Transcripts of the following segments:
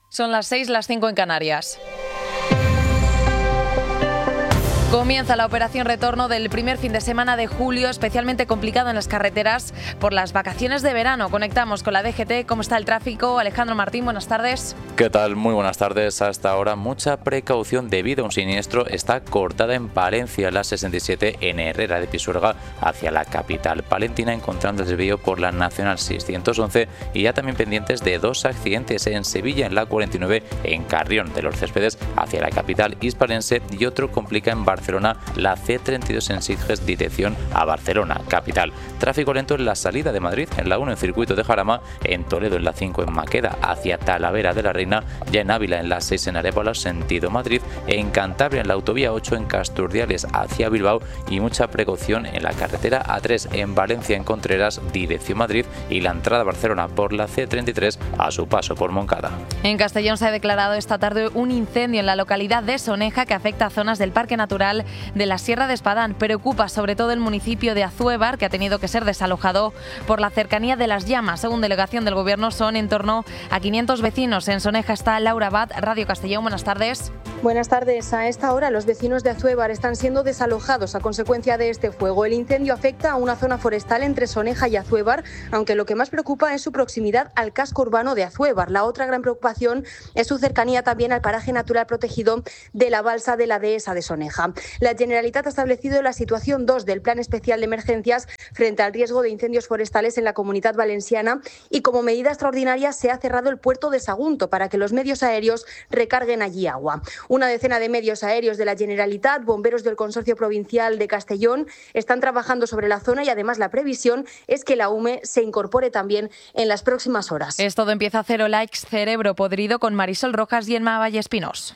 Son las 6, las 5 en Canarias. Comienza la operación retorno del primer fin de semana de julio, especialmente complicado en las carreteras por las vacaciones de verano. Conectamos con la DGT. ¿Cómo está el tráfico? Alejandro Martín, buenas tardes. ¿Qué tal? Muy buenas tardes. Hasta ahora mucha precaución debido a un siniestro. Está cortada en Palencia la 67 en Herrera de Pisuerga hacia la capital palentina, encontrando el desvío por la Nacional 611 y ya también pendientes de dos accidentes en Sevilla en la 49 en Carrión de los Céspedes hacia la capital hispalense y otro complica en Barcelona la C32 en Sitges dirección a Barcelona, capital. Tráfico lento en la salida de Madrid en la 1 en circuito de Jarama, en Toledo en la 5 en Maqueda hacia Talavera de la Reina, ya en Ávila en la 6 en Arévalo sentido Madrid, en Cantabria en la autovía 8 en Casturdiales hacia Bilbao y mucha precaución en la carretera A3 en Valencia en Contreras dirección Madrid y la entrada a Barcelona por la C33 a su paso por Moncada. En Castellón se ha declarado esta tarde un incendio en la localidad de Soneja que afecta a zonas del Parque Natural de la Sierra de Espadán. Preocupa sobre todo el municipio de Azuévar, que ha tenido que ser desalojado por la cercanía de las llamas. Según delegación del Gobierno, son en torno a 500 vecinos. En Soneja está Laura Abad, Radio Castellón. Buenas tardes. Buenas tardes. A esta hora los vecinos de Azuévar están siendo desalojados a consecuencia de este fuego. El incendio afecta a una zona forestal entre Soneja y Azuévar, aunque lo que más preocupa es su proximidad al casco urbano de Azuévar. La otra gran preocupación es su cercanía también al paraje natural protegido de la balsa de la dehesa de Soneja. La Generalitat ha establecido la situación 2 del Plan Especial de Emergencias frente al riesgo de incendios forestales en la Comunitat Valenciana y como medida extraordinaria se ha cerrado el puerto de Sagunto para que los medios aéreos recarguen allí agua. Una decena de medios aéreos de la Generalitat, bomberos del Consorcio Provincial de Castellón están trabajando sobre la zona y además la previsión es que la UME se incorpore también en las próximas horas. Es todo, empieza Cero Likes, Cerebro Podrido con Marisol Rojas y Emma Vallespinós.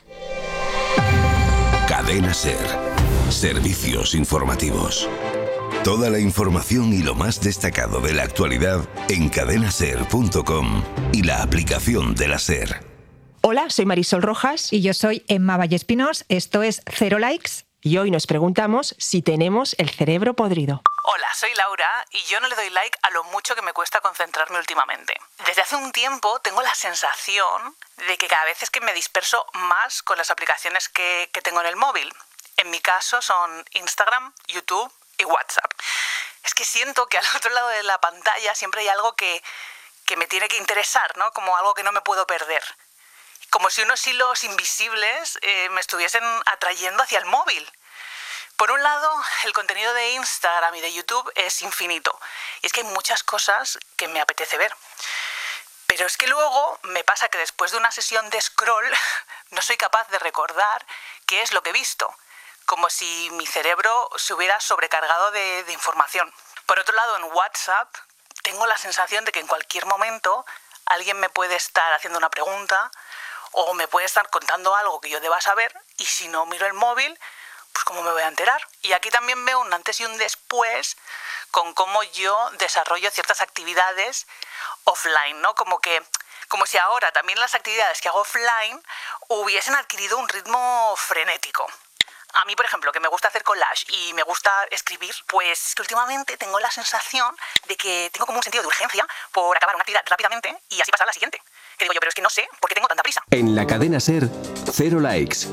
Cadena SER. Servicios informativos. Toda la información y lo más destacado de la actualidad en cadenaser.com y la aplicación de la SER. Hola, soy Marisol Rojas. Y yo soy Emma Vallespinós. Esto es Cero Likes. Y hoy nos preguntamos si tenemos el cerebro podrido. Hola, soy Laura y yo no le doy like a lo mucho que me cuesta concentrarme últimamente. Desde hace un tiempo tengo la sensación de que cada vez es que me disperso más con las aplicaciones que tengo en el móvil. En mi caso son Instagram, YouTube y WhatsApp. Es que siento que al otro lado de la pantalla siempre hay algo que me tiene que interesar, ¿no? Como algo que no me puedo perder. Como si unos hilos invisibles me estuviesen atrayendo hacia el móvil. Por un lado, el contenido de Instagram y de YouTube es infinito. Y es que hay muchas cosas que me apetece ver. Pero es que luego me pasa que después de una sesión de scroll no soy capaz de recordar qué es lo que he visto. Como si mi cerebro se hubiera sobrecargado de información. Por otro lado, en WhatsApp tengo la sensación de que en cualquier momento alguien me puede estar haciendo una pregunta o me puede estar contando algo que yo deba saber y si no miro el móvil, pues ¿cómo me voy a enterar? Y aquí también veo un antes y un después con cómo yo desarrollo ciertas actividades offline, ¿no? Como si ahora también las actividades que hago offline hubiesen adquirido un ritmo frenético. A mí, por ejemplo, que me gusta hacer collage y me gusta escribir, pues que últimamente tengo la sensación de que tengo como un sentido de urgencia por acabar una actividad rápidamente y así pasar a la siguiente. Que digo yo, pero es que no sé por qué tengo tanta prisa. En la cadena SER, Cero Likes.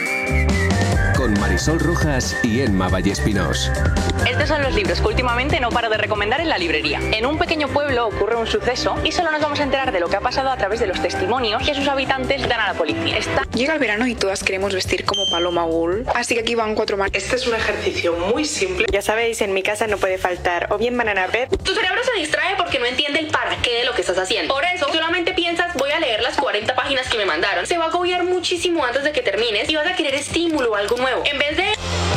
Con Marisol Rojas y Emma Vallespinós. Estos son los libros que últimamente no paro de recomendar en la librería. En un pequeño pueblo ocurre un suceso y solo nos vamos a enterar de lo que ha pasado a través de los testimonios que sus habitantes dan a la policía. Llega el verano y todas queremos vestir como Paloma Wool, así que aquí van 4 más. Este es un ejercicio muy simple. Ya sabéis, en mi casa no puede faltar o bien banana bread. Tu cerebro se distrae porque no entiende el para qué de lo que estás haciendo. Por eso solamente piensas, voy a leer las 40 páginas que me mandaron. Se va a agobiar muchísimo antes de que termines y vas a querer estímulo o algo nuevo. En vez de...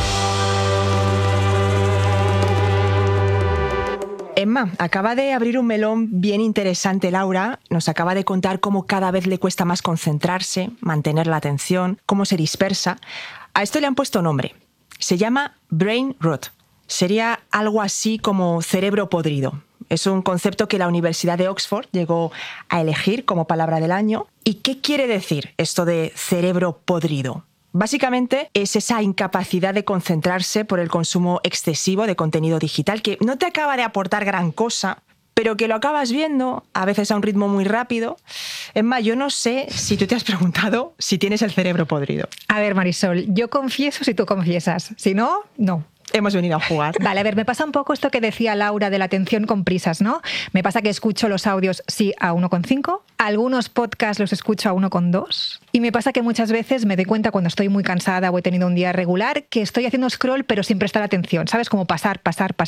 Emma, acaba de abrir un melón bien interesante, Laura. Nos acaba de contar cómo cada vez le cuesta más concentrarse, mantener la atención, cómo se dispersa. A esto le han puesto nombre. Se llama brain rot. Sería algo así como cerebro podrido. Es un concepto que la Universidad de Oxford llegó a elegir como palabra del año. ¿Y qué quiere decir esto de cerebro podrido? Básicamente es esa incapacidad de concentrarse por el consumo excesivo de contenido digital que no te acaba de aportar gran cosa, pero que lo acabas viendo, a veces a un ritmo muy rápido, Emma, yo no sé si tú te has preguntado si tienes el cerebro podrido. A ver, Marisol, yo confieso si tú confiesas. Si no, no. Hemos venido a jugar. Vale, a ver, me pasa un poco esto que decía Laura de la atención con prisas, ¿no? Me pasa que escucho los audios, sí, a 1,5, algunos podcasts los escucho a 1,2 y me pasa que muchas veces me doy cuenta cuando estoy muy cansada o he tenido un día regular que estoy haciendo scroll pero sin prestar atención, ¿sabes? Como pasar.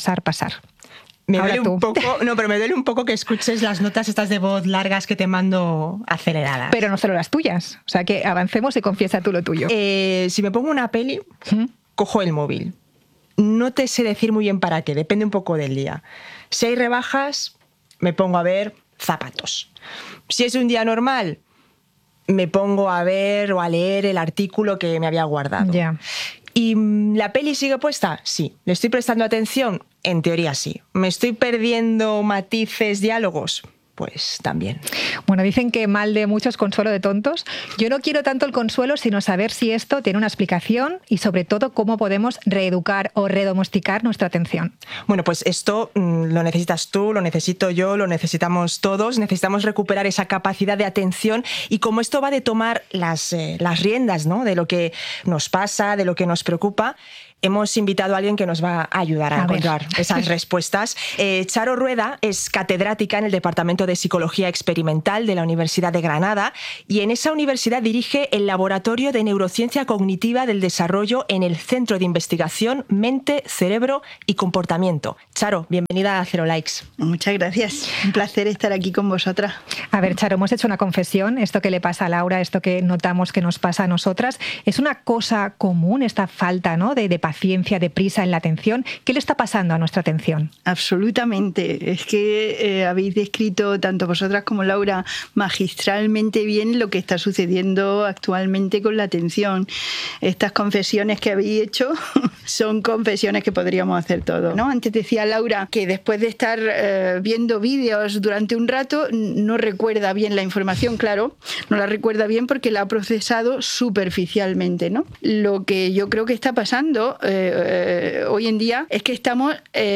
Me duele un poco, no, pero me duele un poco que escuches las notas estas de voz largas que te mando aceleradas. Pero no solo las tuyas, o sea que avancemos y confiesa tú lo tuyo. Si me pongo una peli, cojo el móvil. No te sé decir muy bien para qué, depende un poco del día. Si hay rebajas, me pongo a ver zapatos. Si es un día normal, me pongo a ver o a leer el artículo que me había guardado. Ya. ¿Y la peli sigue puesta? Sí. ¿Le estoy prestando atención? En teoría sí. ¿Me estoy perdiendo matices, diálogos? Pues también. Bueno, dicen que mal de muchos, consuelo de tontos. Yo no quiero tanto el consuelo, sino saber si esto tiene una explicación y sobre todo cómo podemos reeducar o redomesticar nuestra atención. Bueno, pues esto lo necesitas tú, lo necesito yo, lo necesitamos todos. Necesitamos recuperar esa capacidad de atención y como esto va de tomar las riendas, ¿no?, de lo que nos pasa, de lo que nos preocupa, hemos invitado a alguien que nos va a ayudar a encontrar esas respuestas. Charo Rueda es catedrática en el Departamento de Psicología Experimental de la Universidad de Granada y en esa universidad dirige el Laboratorio de Neurociencia Cognitiva del Desarrollo en el Centro de Investigación Mente, Cerebro y Comportamiento. Charo, bienvenida a Zero Likes. Muchas gracias. Un placer estar aquí con vosotras. A ver, Charo, hemos hecho una confesión. Esto que le pasa a Laura, esto que notamos que nos pasa a nosotras, ¿es una cosa común esta falta, ¿no?, de paciencia, de prisa en la atención? ¿Qué le está pasando a nuestra atención? Absolutamente. Es que habéis descrito, tanto vosotras como Laura, magistralmente bien lo que está sucediendo actualmente con la atención. Estas confesiones que habéis hecho son confesiones que podríamos hacer todos, ¿no? Antes decía Laura que después de estar viendo vídeos durante un rato no recuerda bien la información, claro, no la recuerda bien porque la ha procesado superficialmente, ¿no? Lo que yo creo que está pasando hoy en día es que estamos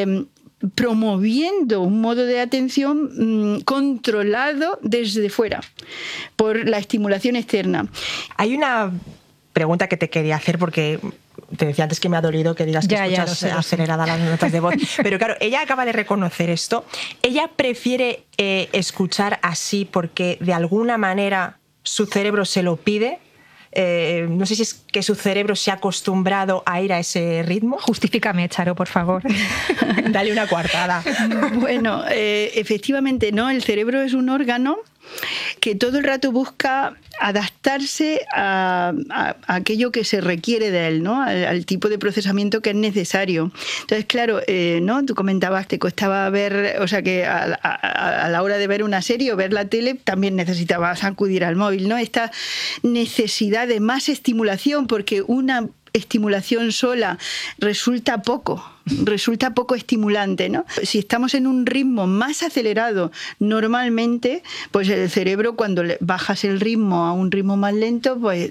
promoviendo un modo de atención controlado desde fuera por la estimulación externa. Hay una pregunta que te quería hacer porque te decía antes que me ha dolido que digas que escuchas aceleradas las notas de voz, pero claro, ella acaba de reconocer esto. Ella prefiere escuchar así porque de alguna manera su cerebro se lo pide. No sé si es que su cerebro se ha acostumbrado a ir a ese ritmo. Justifícame, Charo, por favor. Dale una coartada. Bueno, efectivamente, no. El cerebro es un órgano que todo el rato busca adaptarse a aquello que se requiere de él, ¿no?, al tipo de procesamiento que es necesario. Entonces, claro, ¿no?, tú comentabas, te costaba ver, o sea, que a la hora de ver una serie o ver la tele también necesitabas acudir al móvil, ¿no? Esta necesidad de más estimulación, porque una estimulación sola resulta poco estimulante, ¿no? Si estamos en un ritmo más acelerado normalmente, pues el cerebro, cuando bajas el ritmo a un ritmo más lento, pues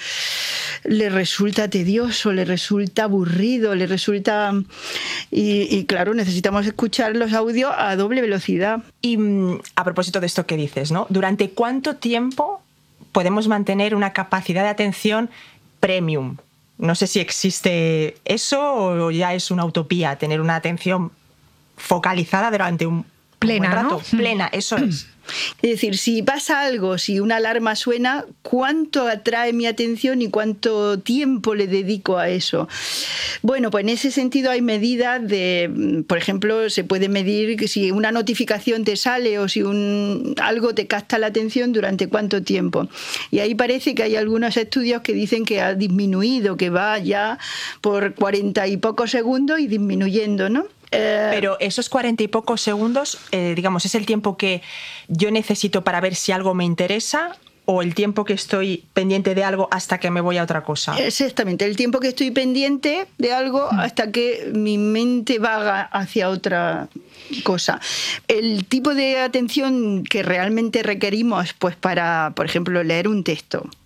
le resulta tedioso, le resulta aburrido, le resulta... Y claro, necesitamos escuchar los audios a doble velocidad. Y a propósito de esto que dices, ¿no?, ¿durante cuánto tiempo podemos mantener una capacidad de atención premium? No sé si existe eso o ya es una utopía tener una atención focalizada durante un buen rato. ¿No? Plena, eso es. Es decir, si pasa algo, si una alarma suena, ¿cuánto atrae mi atención y cuánto tiempo le dedico a eso? Bueno, pues en ese sentido hay medidas de, por ejemplo, se puede medir que si una notificación te sale o si algo te capta la atención, durante cuánto tiempo. Y ahí parece que hay algunos estudios que dicen que ha disminuido, que va ya por 40 y pocos segundos y disminuyendo, ¿no? Pero esos 40 y pocos segundos, digamos, ¿es el tiempo que yo necesito para ver si algo me interesa o el tiempo que estoy pendiente de algo hasta que me voy a otra cosa? Exactamente, el tiempo que estoy pendiente de algo hasta que mi mente vaga hacia otra cosa. El tipo de atención que realmente requerimos, pues para, por ejemplo, leer un texto,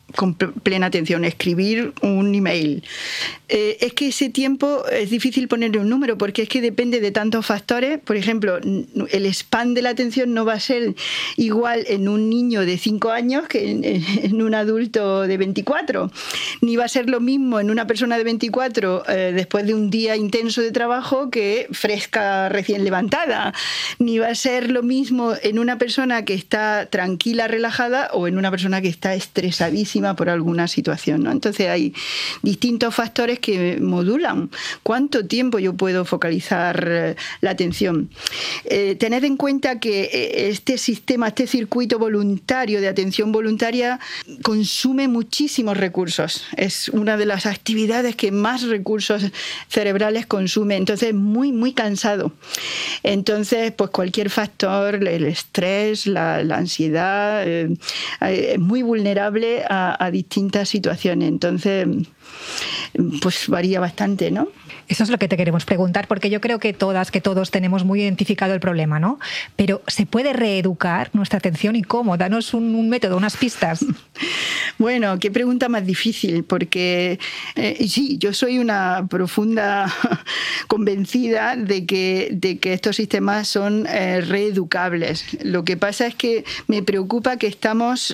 con plena atención, escribir un email. Es que ese tiempo es difícil ponerle un número porque es que depende de tantos factores. Por ejemplo, el span de la atención no va a ser igual en un niño de 5 años que en un adulto de 24. Ni va a ser lo mismo en una persona de 24 después de un día intenso de trabajo que fresca recién levantada. Ni va a ser lo mismo en una persona que está tranquila, relajada, o en una persona que está estresadísima por alguna situación, ¿no? Entonces hay distintos factores que modulan cuánto tiempo yo puedo focalizar la atención. Tened en cuenta que este sistema, este circuito voluntario de atención voluntaria consume muchísimos recursos. Es una de las actividades que más recursos cerebrales consume. Entonces es muy, muy cansado. Entonces, pues cualquier factor, el estrés, la ansiedad, es muy vulnerable a distintas situaciones. Entonces, pues varía bastante, ¿no? Eso es lo que te queremos preguntar, porque yo creo que todos tenemos muy identificado el problema, ¿no? Pero ¿se puede reeducar nuestra atención y cómo? Danos un método, unas pistas. Bueno, qué pregunta más difícil, porque sí, yo soy una profunda convencida de que estos sistemas son reeducables. Lo que pasa es que me preocupa que estamos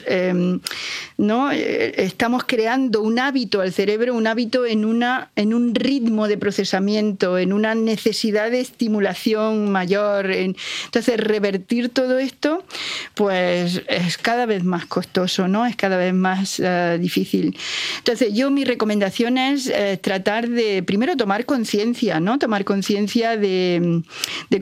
creando un hábito al cerebro, un hábito en un ritmo de procesamiento, en una necesidad de estimulación mayor. Entonces, revertir todo esto, pues es cada vez más costoso, ¿no? Es cada vez más difícil. Entonces, mi recomendación es tratar de, primero, tomar conciencia, ¿no? Tomar conciencia de